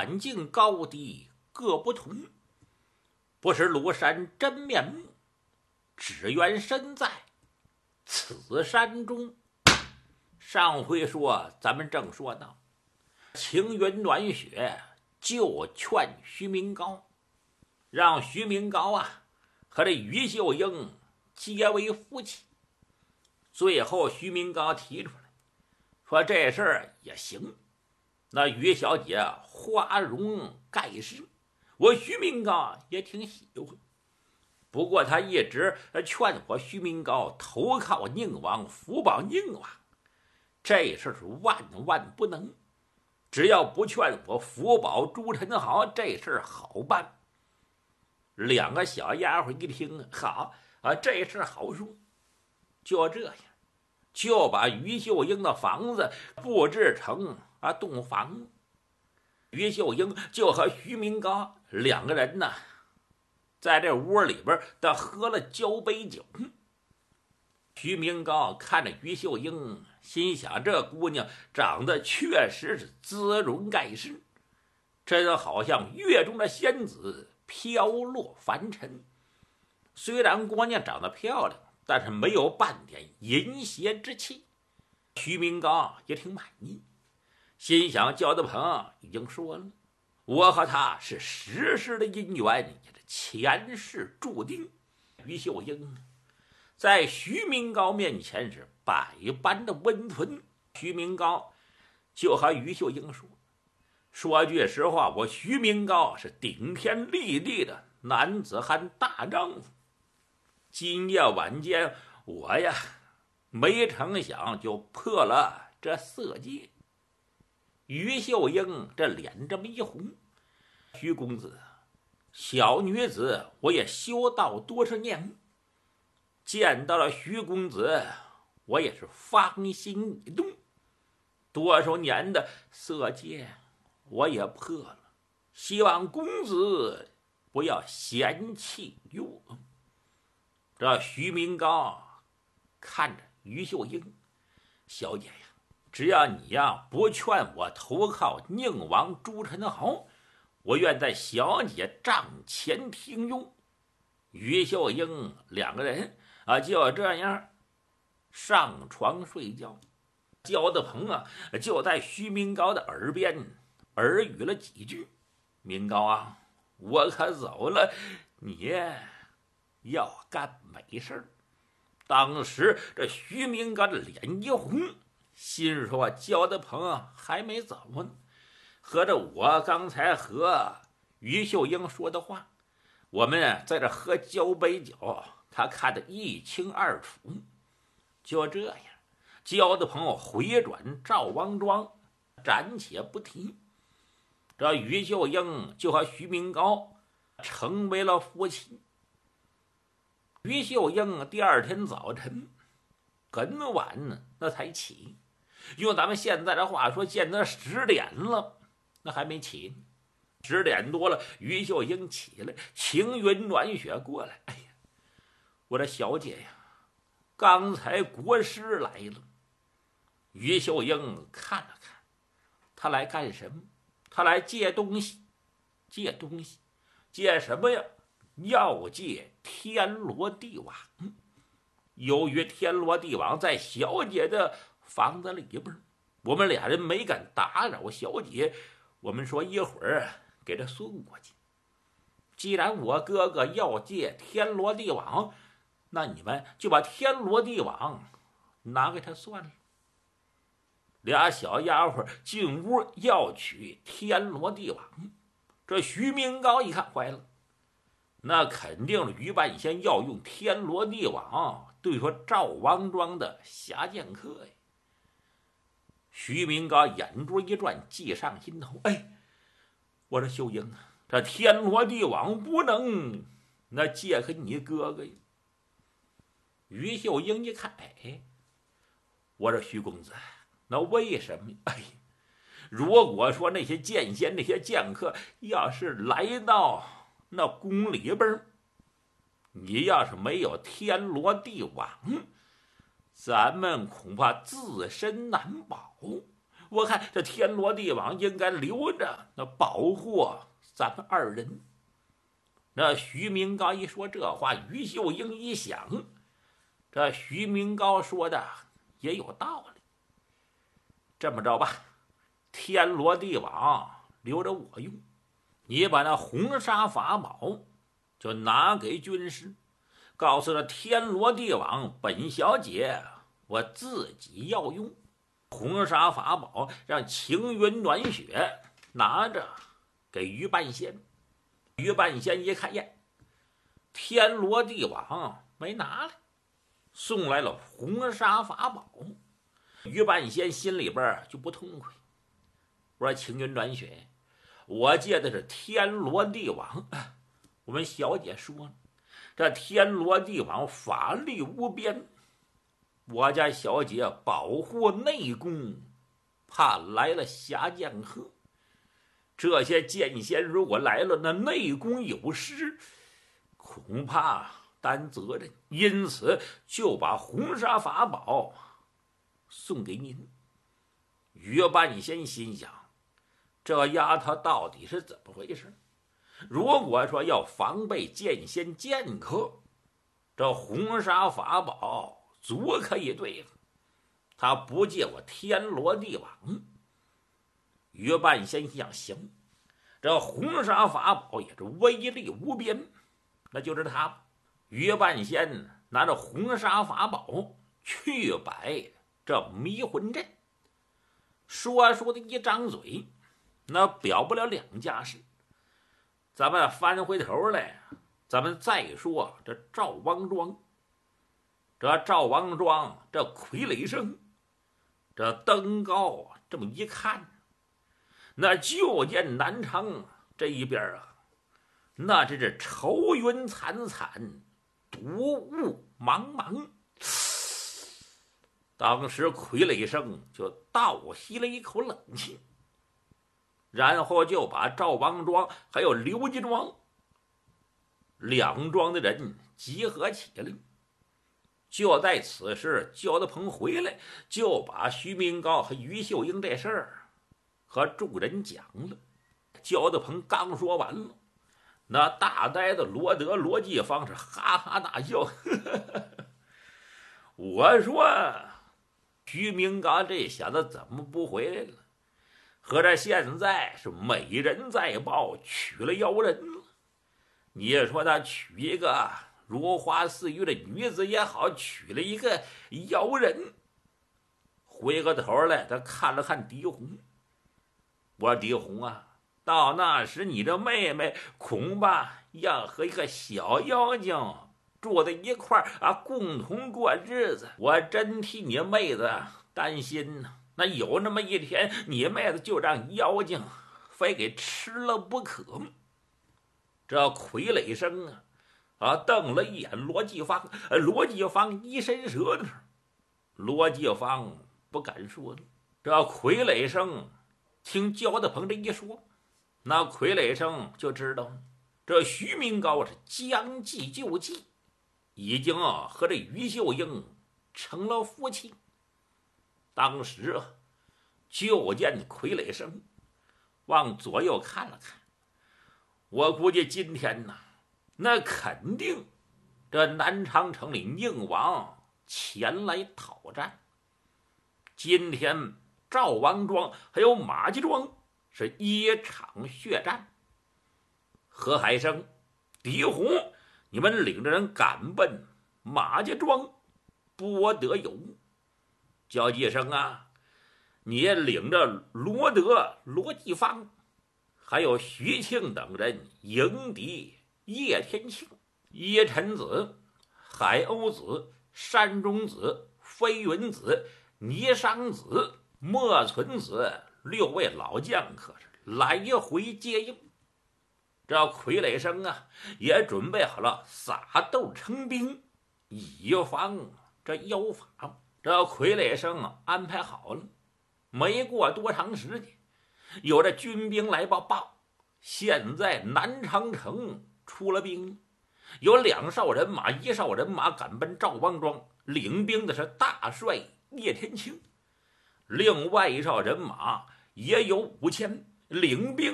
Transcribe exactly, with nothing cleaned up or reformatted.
远近高低各不同，不识庐山真面目，只缘身在此山中。上回说咱们正说到晴云暖雪就劝徐明高，让徐明高啊和这于秀英结为夫妻。最后徐明高提出来说这事儿也行，那于小姐花容盖世，我徐明高也挺喜欢。不过他一直劝我徐明高投靠宁王，福保宁王，这事是万万不能。只要不劝我福保朱宸濠，这事好办。两个小丫鬟一听，好啊，这事好说。就这样，就把于秀英的房子布置成啊洞房。于秀英就和徐明高两个人呢，在这屋里边的喝了交杯酒。徐明高看着于秀英，心想这姑娘长得确实是姿容盖世，真好像月中的仙子飘落凡尘。虽然姑娘长得漂亮，但是没有半点淫邪之气。徐明高也挺满意，心想焦德鹏已经说了，我和他是时时的姻缘，也是前世注定。于秀英在徐明高面前是百般的温存。徐明高就和于秀英说，说句实话，我徐明高是顶天立地的男子汉大丈夫。今夜晚间我呀没成想就破了这色戒。于秀英这脸这么一红，徐公子，小女子我也修道多少年，见到了徐公子我也是芳心一动，多少年的色戒我也破了，希望公子不要嫌弃我。这徐明高看着于秀英，小姐呀，只要你呀不劝我投靠宁王朱宸濠，我愿在小姐帐前听用。于秀英两个人啊就这样上床睡觉。焦德鹏啊就在徐明高的耳边耳语了几句，明高啊，我可走了，你要干美事。当时这徐明高的脸一红，心说焦德鹏还没走呢，合着我刚才和于秀英说的话，我们在这喝交杯酒，他看得一清二楚。就这样，焦德鹏回转赵王庄，暂且不提。这于秀英就和徐明高成为了夫妻。于秀英第二天早晨很晚呢，那才起。用咱们现在的话说，见得十点了，那还没起。十点多了，于秀英起来，晴云暖雪过来。哎呀，我的小姐呀，刚才国师来了。于秀英看了看，他来干什么？他来借东西。借东西？借什么呀？要借天罗地网。由于天罗地网在小姐的房子里边，我们俩人没敢打扰小姐，我们说一会儿给他送过去。既然我哥哥要借天罗地网，那你们就把天罗地网拿给他算了。俩小丫鬟进屋要取天罗地网，这徐明高一看坏了，那肯定于半仙要用天罗地网对付赵王庄的侠剑客呀。徐明高眼珠一转，计上心头，哎，我说秀英啊，这天罗地网不能那借给你哥哥呀。于秀英一看，哎，我说徐公子，那为什么？哎，如果说那些剑仙那些剑客要是来到那宫里边，你要是没有天罗地网，咱们恐怕自身难保。 我看这天罗地网应该留着，那保护咱们二人。那徐明高一说这话，于秀英一想，这徐明高说的也有道理。这么着吧，天罗地网留着我用，你把那红纱法宝就拿给军师，告诉他天罗地网本小姐我自己要用。红纱法宝让晴云暖雪拿着给于半仙。于半仙一看，耶，天罗地网没拿来，送来了红纱法宝。于半仙心里边就不痛快。我说晴云暖雪，我借的是天罗地网，我们小姐说了，这天罗地网法力无边，我家小姐保护内宫，怕来了侠剑客，这些剑仙如果来了，那内宫有失，恐怕担责任，因此就把红纱法宝送给您。于半仙心想，这丫头到底是怎么回事？如果说要防备剑仙剑客，这红纱法宝足可以对付，他不借我天罗地网。于半仙想，行，这红纱法宝也是威力无边，那就是他吧。于半仙拿着红纱法宝去摆这迷魂阵，说说的一张嘴，那表不了两家事。咱们翻回头来，咱们再说这赵王庄。这赵王庄这傀儡生，这登高这么一看，那就见南昌这一边啊，那真是愁云惨惨，毒雾茫茫。当时傀儡生就倒吸了一口冷气，然后就把赵王庄还有刘家庄两庄的人集合起来。就在此时，焦德鹏回来，就把徐明高和于秀英这事儿和众人讲了。焦德鹏刚说完了，那大呆子罗德罗继芳是哈哈大笑。我说徐明高这小子怎么不回来了？合着现在是美人在报，娶了妖人了。你说他娶一个如花似玉的女子也好，娶了一个妖人。回过头来，他看了看狄红，我说狄红啊，到那时你的妹妹恐怕要和一个小妖精住在一块儿啊，共同过日子。我真替你妹子担心呢。那有那么一天，你妹子就让妖精非给吃了不可。这傀儡生啊啊，瞪了一眼罗继芳，罗继芳一伸舌头，罗继芳不敢说了。这傀儡生听焦德鹏这一说，那傀儡生就知道这徐明高是将计就计，已经啊和这于秀英成了夫妻。当时啊，就见傀儡生往左右看了看，我估计今天呢，那肯定这南昌城里宁王前来讨战。今天赵王庄还有马家庄是一场血战。何海生、狄红，你们领着人赶奔马家庄，不得有误。焦继生啊，你也领着罗德、罗继芳，还有徐庆等人迎敌叶天庆、叶辰子、海鸥子、山中子、飞云子、倪商子、莫存子六位老将可是来回接应。这傀儡生啊，也准备好了撒豆成兵，以防这妖法。这傀儡生安排好了，没过多长时间，有这军兵来报报，现在南昌城出了兵，有两哨人马，一哨人马赶奔赵王庄，领兵的是大帅叶天庆。 另外一哨人马也有五千，领兵